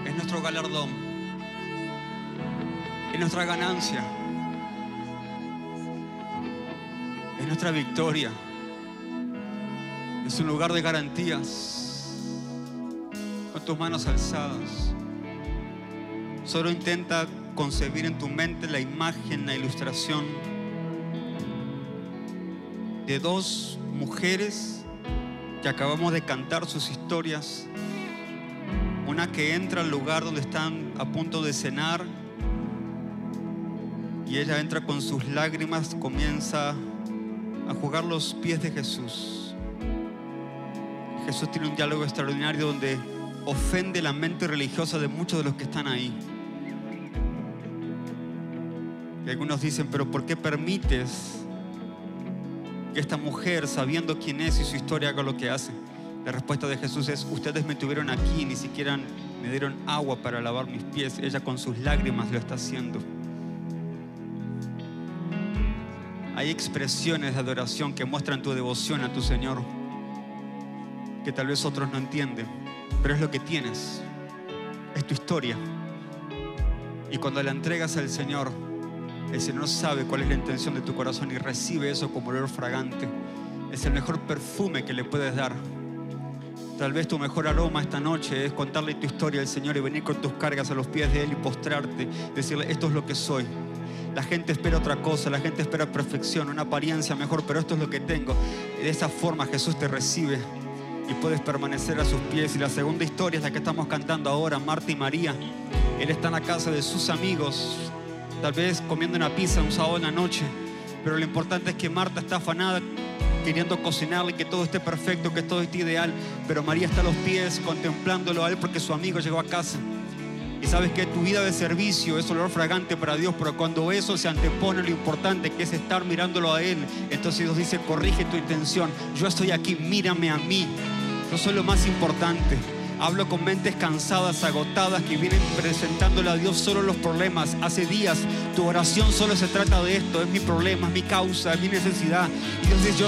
es nuestro galardón, es nuestra ganancia, es nuestra victoria, es un lugar de garantías. Con tus manos alzadas, solo intenta concebir en tu mente la imagen, la ilustración de dos mujeres que acabamos de cantar sus historias. Una que entra al lugar donde están a punto de cenar y ella entra con sus lágrimas, comienza a jugar los pies de Jesús. Jesús tiene un diálogo extraordinario donde ofende la mente religiosa de muchos de los que están ahí. Y algunos dicen, pero ¿por qué permites que esta mujer, sabiendo quién es y su historia, haga lo que hace? La respuesta de Jesús es: ustedes me tuvieron aquí, ni siquiera me dieron agua para lavar mis pies. Ella con sus lágrimas lo está haciendo. Hay expresiones de adoración que muestran tu devoción a tu Señor, que tal vez otros no entienden, pero es lo que tienes, es tu historia. Y cuando la entregas al Señor, el Señor sabe cuál es la intención de tu corazón y recibe eso como olor fragante. Es el mejor perfume que le puedes dar. Tal vez tu mejor aroma esta noche es contarle tu historia al Señor y venir con tus cargas a los pies de Él y postrarte, decirle: esto es lo que soy. La gente espera otra cosa, la gente espera perfección, una apariencia mejor, pero esto es lo que tengo. Y de esa forma Jesús te recibe y puedes permanecer a sus pies. Y la segunda historia es la que estamos cantando ahora, Marta y María. Él está en la casa de sus amigos, tal vez comiendo una pizza un sábado en la noche, pero lo importante es que Marta está afanada queriendo cocinarle, que todo esté perfecto, que todo esté ideal, pero María está a los pies contemplándolo a Él porque su amigo llegó a casa. Y sabes que tu vida de servicio es olor fragante para Dios, pero cuando eso se antepone a lo importante, que es estar mirándolo a Él, entonces Dios dice: corrige tu intención, yo estoy aquí, mírame a mí, yo soy lo más importante. Hablo con mentes cansadas, agotadas, que vienen presentándole a Dios solo los problemas. Hace días tu oración solo se trata de esto: es mi problema, es mi causa, es mi necesidad. Y Dios dice: yo